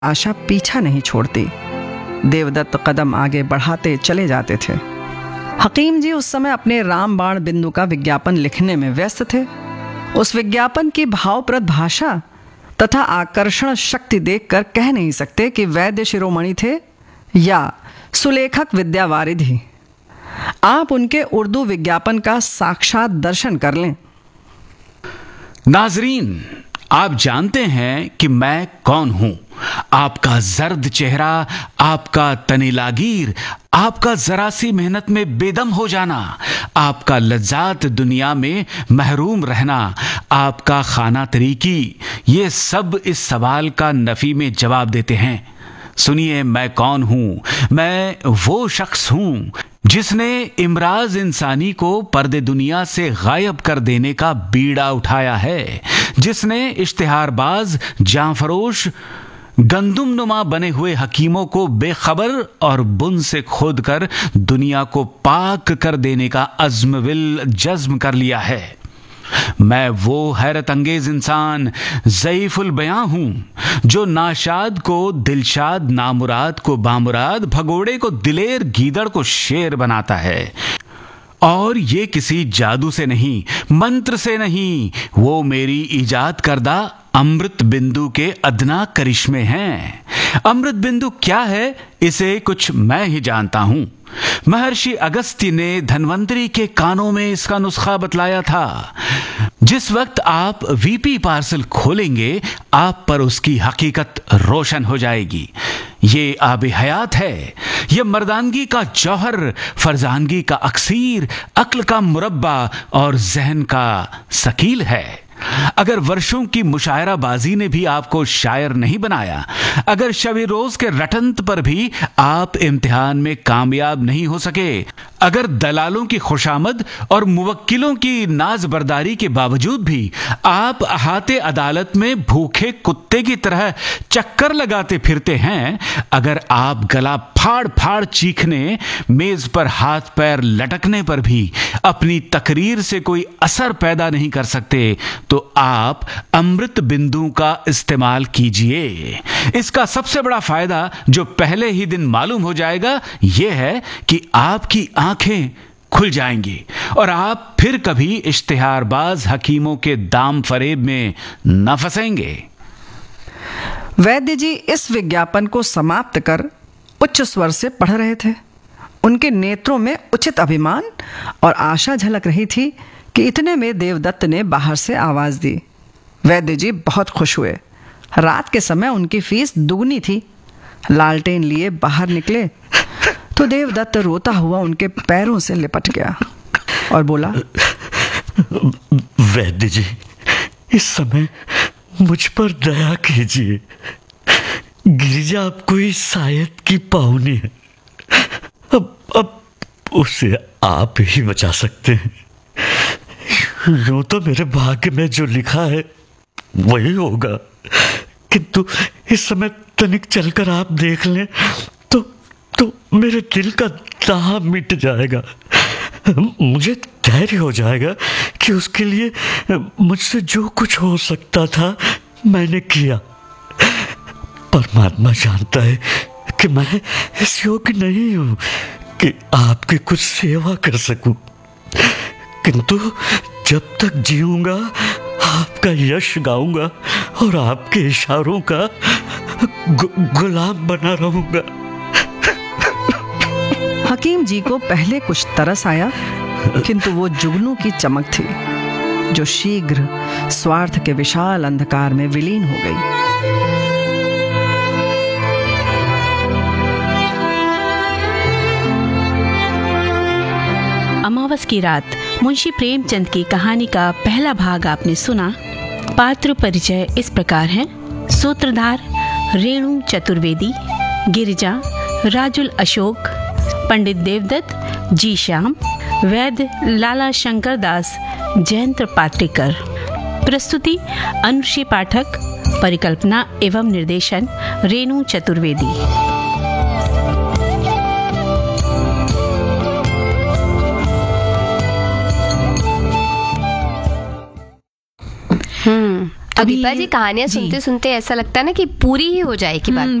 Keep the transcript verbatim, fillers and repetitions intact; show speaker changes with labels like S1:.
S1: आशा पीछा नहीं छोड़ती। देवदत्त कदम आगे बढ़ाते चले जाते थे। हकीम जी उस समय अपने रामबाण बिंदु का विज्ञापन लिखने में व्यस्त थे। उस विज्ञापन की भावप्रद भाषा तथा आकर्षण शक्ति देखकर कह नहीं सकते कि वैद्य शिरोमणि थे या सुलेखक विद्यावारिधि। आप उनके उर्दू विज्ञापन का साक्षात दर्शन कर लें।
S2: नाजरीन, आप जानते हैं कि मैं कौन हूं। आपका जर्द चेहरा, आपका तनीलागीर, आपका जरा सी मेहनत में बेदम हो जाना, आपका लज्जात दुनिया में महरूम रहना, आपका खाना तरीकी, ये सब इस सवाल का नफी में जवाब देते हैं। सुनिए, मैं कौन हूं। मैं वो शख्स हूं जिसने इमराज इंसानी को पर्दे दुनिया से गायब कर देने का बीड़ा उठाया है, जिसने इश्तिहारबाज, जांफरोश, गंदुम नुमा बने हुए हकीमों को बेखबर और बुन से खोद कर दुनिया को पाक कर देने का अज़्म विल जज्म कर लिया है। मैं वो हैरत अंगेज इंसान, ज़ईफुल बयां हूं जो नाशाद को दिलशाद, नामुराद को बामुराद, भगोड़े को दिलेर, गीदड़ को शेर बनाता है। और ये किसी जादू से नहीं, मंत्र से नहीं, वो मेरी ईजाद करदा अमृत बिंदु के अदना करिश्मे हैं। अमृत बिंदु क्या है, इसे कुछ मैं ही जानता हूं। महर्षि अगस्त्य ने धन्वंतरी के कानों में इसका नुस्खा बतलाया था। जिस वक्त आप वीपी पार्सल खोलेंगे, आप पर उसकी हकीकत रोशन हो जाएगी। ये आब हयात है, ये मर्दानगी का जौहर, फरजानगी का अक्सीर, अक्ल का मुरब्बा और जहन का सकील है। अगर वर्षों की मुशायराबाजी ने भी आपको शायर नहीं बनाया, अगर शबे रोज के रटंत पर भी आप इम्तिहान में कामयाब नहीं हो सके, अगर दलालों की खुशामद और मुवक्किलों की नाज बर्दारी के बावजूद भी आप अहाते अदालत में भूखे कुत्ते की तरह चक्कर लगाते फिरते हैं, अगर आप गला फाड़ फाड़ चीखने, मेज पर हाथ पैर लटकने पर भी अपनी तकरीर से कोई असर पैदा नहीं कर सकते, तो आप अमृत बिंदु का इस्तेमाल कीजिए। इसका सबसे बड़ा फायदा जो पहले ही दिन मालूम हो जाएगा, यह है कि आपकी आंखें खुल जाएंगी और आप फिर कभी इश्तिहारबाज हकीमों के दाम फरेब में न फंसेंगे।
S1: वैद्य जी इस विज्ञापन को समाप्त कर उच्च स्वर से पढ़ रहे थे। उनके नेत्रों में उचित अभिमान और आशा झलक रही थी कि इतने में देवदत्त ने बाहर से आवाज दी। वैद्य जी बहुत खुश हुए। रात के समय उनकी फीस दुगनी थी। लालटेन लिए बाहर निकले तो देवदत्त रोता हुआ उनके पैरों से लिपट गया और बोला,
S3: वैद्य जी, इस समय मुझ पर दया कीजिए। गिरिजा अब कोई शायद की पाहुनी है। अब अब उसे आप ही बचा सकते हैं। यूं तो मेरे भाग्य में जो लिखा है वही होगा, किंतु इस समय तनिक चलकर आप देख लें तो तो मेरे दिल का दाह मिट जाएगा। मुझे धैर्य हो जाएगा कि उसके लिए मुझसे जो कुछ हो सकता था मैंने किया। परमात्मा जानता है कि मैं इस योग्य नहीं हूं कि आपकी कुछ सेवा कर सकूं, किंतु जब तक जीऊंगा आपका यश गाऊंगा और आपके इशारों का गु, गुलाम बना रहूंगा।
S1: हकीम जी को पहले कुछ तरस आया, किंतु वो जुगनू की चमक थी जो शीघ्र स्वार्थ के विशाल अंधकार में विलीन हो गई।
S4: अमावस की रात मुंशी प्रेमचंद की कहानी का पहला भाग आपने सुना। पात्र परिचय इस प्रकार हैं। सूत्रधार रेणु चतुर्वेदी, गिरिजा राजुल अशोक, पंडित देवदत्त जी श्याम, वैद्य लाला शंकर दास, जयंत पाट्रिकर। प्रस्तुति अनुश्री पाठक, परिकल्पना एवं निर्देशन रेणु चतुर्वेदी। अभी
S5: दीपा जी, कहानियां
S4: जी।
S5: सुनते सुनते ऐसा लगता है ना कि पूरी ही हो जाए की बात।